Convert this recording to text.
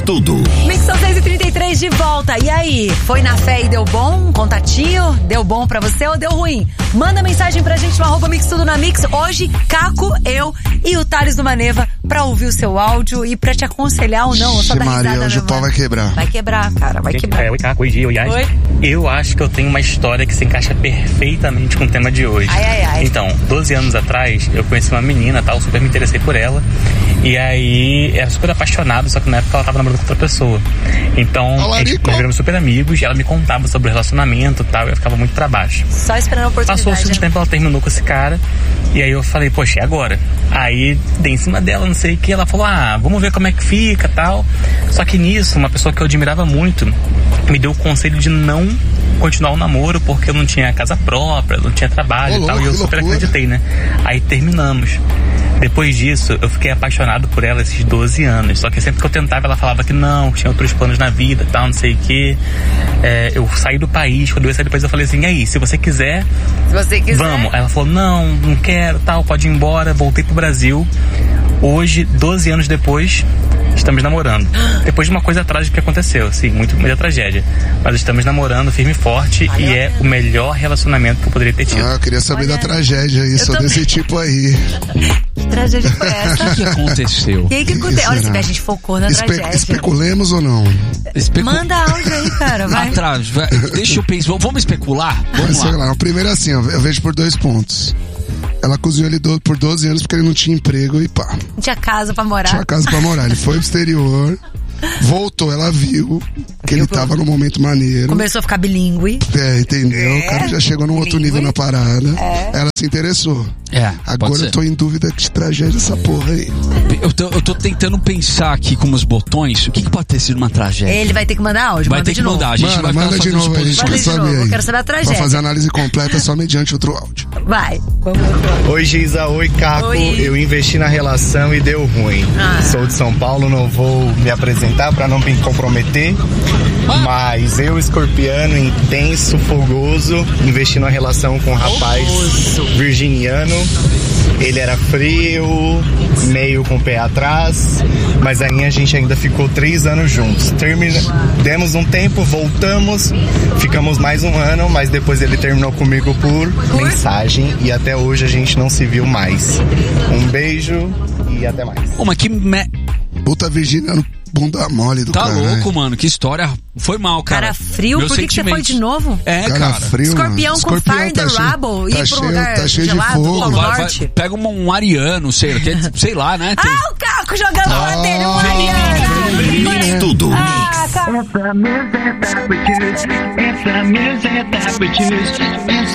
tudo. Mix 6h33 de volta. E aí, foi na fé e deu bom? Contatinho? Deu bom pra você ou deu ruim? Manda mensagem pra gente no @Mix Tudo na Mix. Hoje, Caco, eu e o Thales do Maneva pra ouvir o seu áudio e pra te aconselhar ou não. Só dar Maria, risada, hoje o pau vai quebrar. Vai quebrar, cara, vai quebrar. Oi, Caco, oi, Gi, oi, Yas. Oi. Eu acho que eu tenho uma história que se encaixa perfeitamente com o tema de hoje. Ai. Então, 12 anos atrás, eu conheci uma menina, tal, super me interessei por ela. E aí, era super apaixonado, só que na época ela tava namorando com outra pessoa. Então, nós viramos super amigos, e ela me contava sobre o relacionamento e tal, e eu ficava muito pra baixo. Só esperando a oportunidade. Passou um tempo, ela terminou com esse cara, e aí eu falei, poxa, e agora? Aí, dei em cima dela, não sei o que, ela falou, vamos ver como é que fica, tal. Só que nisso, uma pessoa que eu admirava muito, me deu o conselho de não continuar o namoro, porque eu não tinha casa própria, não tinha trabalho e tal, e eu super acreditei, né? Aí terminamos. Depois disso, eu fiquei apaixonado por ela esses 12 anos. Só que sempre que eu tentava, ela falava que não, tinha outros planos na vida, tal, não sei o quê. Eu saí do país, quando eu saí do país eu falei assim, e aí, se você quiser, vamos. Aí ela falou, não quero, tal, pode ir embora. Voltei pro Brasil. Hoje, 12 anos depois, estamos namorando. Depois de uma coisa trágica que aconteceu, assim, muita tragédia. Mas estamos namorando firme e forte e é o melhor relacionamento que eu poderia ter tido. Eu queria saber da tragédia aí, só desse tipo aí. Que tragédia foi essa? O que aconteceu? O que aconteceu? Olha, se a gente focou na tragédia. Especulemos ou não? Manda áudio aí, cara, vai. Atrás, deixa eu pensar, vamos especular? Vamos lá. Primeiro assim, eu vejo por 2 pontos. Ela cozinhou ele por 12 anos porque ele não tinha emprego e pá. Não tinha casa pra morar. Tinha casa pra morar. Ele foi pro exterior, voltou, ela viu que ele tava num momento maneiro. Começou a ficar bilíngue. Entendeu? O cara já chegou num outro nível na parada. Ela se interessou. Agora eu tô em dúvida que tragédia essa porra aí. Eu tô tentando pensar aqui com os botões, o que pode ter sido uma tragédia? Ele vai ter que mandar áudio, vai ter que mandar, a gente vai manda de novo aí, eu quero saber a tragédia. Pra fazer análise completa só mediante outro áudio. Vai, vamos. Oi, Giza, oi, Caco. Oi. Eu investi na relação e deu ruim. Sou de São Paulo, não vou me apresentar pra não me comprometer. Mas eu, escorpiano, intenso, fogoso, investi numa relação com um rapaz virginiano. Ele era frio, meio com o pé atrás, mas aí a gente ainda ficou 3 anos juntos. Demos um tempo, voltamos, ficamos mais 1 ano, mas depois ele terminou comigo por mensagem e até hoje a gente não se viu mais. Um beijo e até mais. Puta virginiano, bunda mole do cara. Tá louco, mano, que história. Foi mal, cara. Cara frio, por que você foi de novo? Cara frio, Escorpião com Fire the Rubble, ir pro lugar gelado, Polo Norte. Pega um ariano, sei lá, né? O Caco jogando lá dele, um ariano. Mix tudo. Essa mesa é da